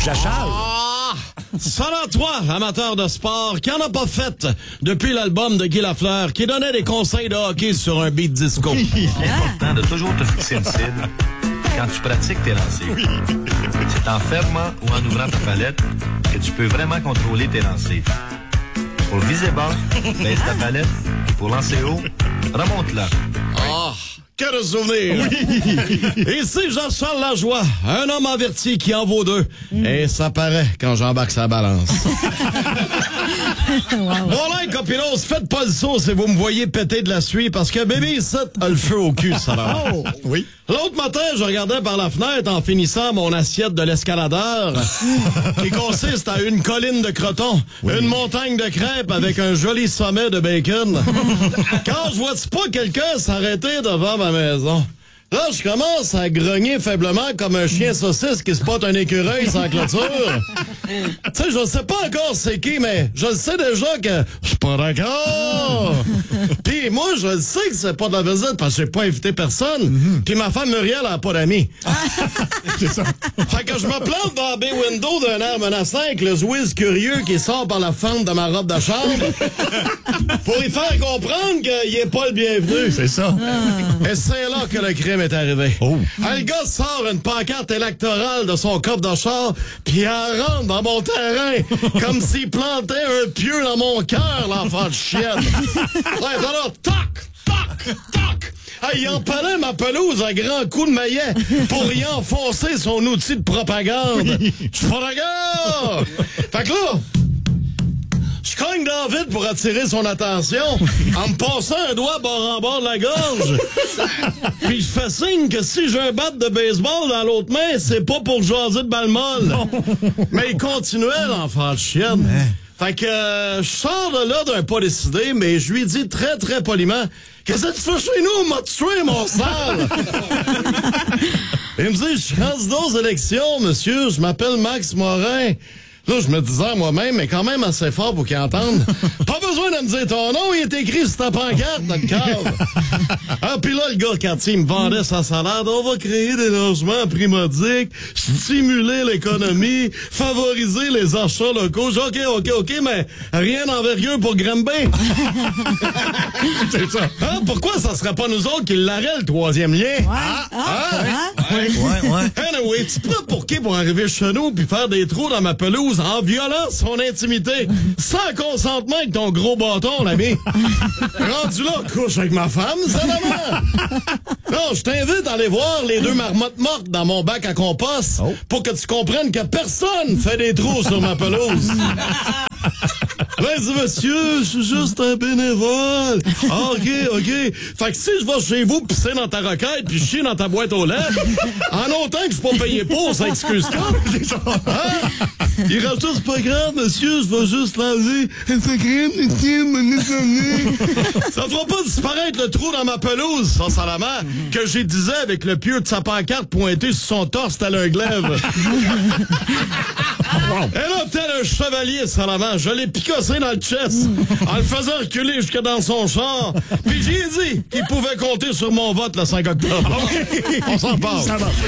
Chachal. Selon toi, amateur de sport, qui en a pas fait depuis l'album de Guy Lafleur, qui donnait des conseils de hockey sur un beat disco? L'important de toujours te fixer une cible quand tu pratiques tes lancers. C'est en fermant ou en ouvrant ta palette que tu peux vraiment contrôler tes lancers. Pour viser bas, baisse ta palette. Pour lancer haut, remonte-la. Ah, que de souvenirs! Ici Jean-Charles Lajoie, un homme averti qui en vaut deux. Et ça paraît quand j'embarque sa balance. Bon là, copinos, faites pas le saut si vous me voyez péter de la suie, parce que bébé ici a le feu au cul, ça va. Oui. L'autre matin, je regardais par la fenêtre en finissant mon assiette de l'escaladeur, qui consiste à une colline de crotons, une montagne de crêpes avec un joli sommet de bacon. Quand je vois pas quelqu'un s'arrêter devant ma maison, là, je commence à grogner faiblement comme un chien saucisse qui spotte un écureuil sans clôture. Tu sais, je sais pas encore c'est qui, mais je sais déjà que je suis pas d'accord. Puis moi, je sais que c'est pas de la visite parce que j'ai pas invité personne. Puis ma femme Muriel a pas d'amis. C'est ça. Fait que je me plante dans la baie window d'un air menaçant avec le Zwiz curieux qui sort par la fente de ma robe de chambre pour y faire comprendre qu'il est pas le bienvenu. C'est ça. Et c'est là que le crime est arrivé. Oh. Le gars sort une pancarte électorale de son coffre de char, puis elle rentre dans mon terrain comme s'il plantait un pieu dans mon cœur, l'enfant de chienne. Ouais, alors, toc, toc, toc. Hey, il empalait ma pelouse à grands coups de maillet pour y enfoncer son outil de propagande. Je suis pas d'accord. Fait que là, je cogne dans le vide pour attirer son attention en me passant un doigt bord en bord de la gorge. Puis je fais signe que si j'ai un bat de baseball dans l'autre main, c'est pas pour jaser de balle molle. Mais il continuait, l'enfant de chienne. Fait que je sors de là d'un pas décidé, mais je lui dis très, très poliment, « Qu'est-ce que tu fais chez nous, m'a tué, mon sale? » Il me dit, « Je suis candidat aux élections, monsieur, je m'appelle Max Morin. » Là, je me disais à moi-même, mais quand même assez fort pour qu'il entende. Pas besoin de me dire ton nom, il est écrit sur ta pancarte, notre cave. Ah, puis là, le gars, quand il me vendait sa salade, on va créer des logements à prix modique, stimuler l'économie, favoriser les achats locaux. J'ai OK, mais rien d'envergure pour Granby. C'est ça. Hein, pourquoi ça serait pas nous autres qui l'arrêtent, le troisième lien? Ouais. Anyway, tu prends pour qui pour arriver chez nous puis faire des trous dans ma pelouse en violant son intimité, sans consentement avec ton gros bâton, l'ami. Rendu là, couche avec ma femme, ça va. Non, je t'invite à aller voir les deux marmottes mortes dans mon bac à compost pour que tu comprennes que personne fait des trous sur ma pelouse. Là, il dit, monsieur, je suis juste un bénévole. Ah, OK. Fait que si je vais chez vous pisser dans ta roquette puis chier dans ta boîte aux lettres, en autant que je suis pas payé pour, ça excuse pas. Hein? Il rajoute, c'est pas grave, monsieur, je vais juste laver. C'est crème, ça fera pas disparaître le trou dans ma pelouse, ça, Salaman, que j'ai disais avec le pieu de sa pancarte pointé sur son torse tel un glaive. Et là, tel un chevalier, Salaman, je l'ai picassé dans le chest en le faisant reculer jusque dans son char. Puis j'ai dit qu'il pouvait compter sur mon vote le 5 octobre. On s'en parle. Ça va.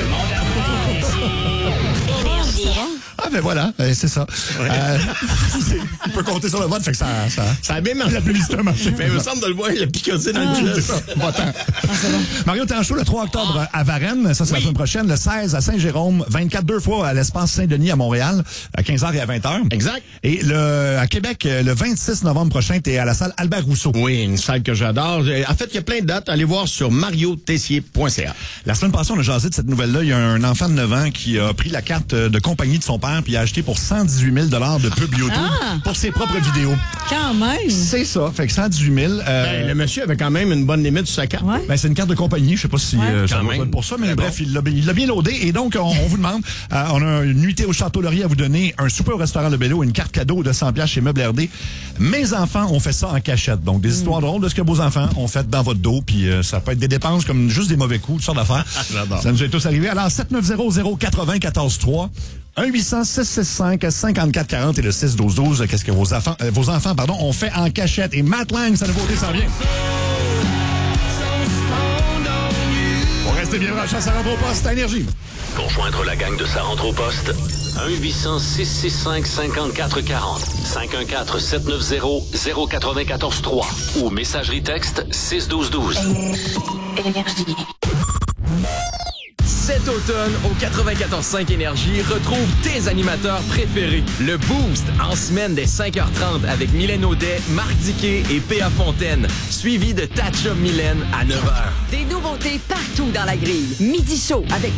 Ah, ben voilà, c'est ça. Ouais. Il peut compter sur le vote, fait que ça a bien marché. La publicité a marché. Mais il me semble de le voir, il a picossé dans le chest. Mario Tanchot, le 3 octobre à Varennes, ça c'est la semaine prochaine. Le 16 à Saint-Jérôme, 24 deux fois à l'Espace Saint-Denis à Montréal, à 15h et à 20h. Exact. Et à Québec, le 26 novembre prochain, t'es à la salle Albert Rousseau. Oui, une salle que j'adore. En fait, il y a plein de dates. Allez voir sur mariotessier.ca. La semaine passée, on a jasé de cette nouvelle-là. Il y a un enfant de 9 ans qui a pris la carte de compagnie de son père puis a acheté pour 118 000 de pub YouTube pour ses propres vidéos. Quand même! C'est ça, fait que 118 000. Le monsieur avait quand même une bonne limite sur sa carte. Ouais. Ben, c'est une carte de compagnie, je sais pas si ça va pour ça, mais bref, il l'a bien loadé. Et donc, on vous demande, on a une nuitée au Château Laurier à vous donner, un souper au restaurant Le Bello, une carte cadeau de 100$ chez Meubles RD. Mes enfants ont fait ça en cachette. Donc, des histoires drôles de ce que vos enfants ont fait dans votre dos, puis ça peut être des dépenses comme juste des mauvais coups, toutes sortes d'affaires. Ça nous est tous arrivé. Alors, 790-094-3. 1-800-665-5440 et le 612-12. Qu'est-ce que vos enfants ont fait en cachette? Et Matt Lang, sa nouveauté s'en vient. Pour rester bien branché, ça rentre au poste à Énergie. Pour joindre la gang de Ça rentre au poste, 1-800-665-5440. 514-790-0943. Ou messagerie texte 61212. Énergie. Cet automne, au 94.5 Énergie, retrouve tes animateurs préférés. Le Boost, en semaine dès 5h30 avec Mylène Audet, Marc Diquet et P.A. Fontaine. Suivi de Tatcha Mylène à 9h. Des nouveautés partout dans la grille. Midi chaud avec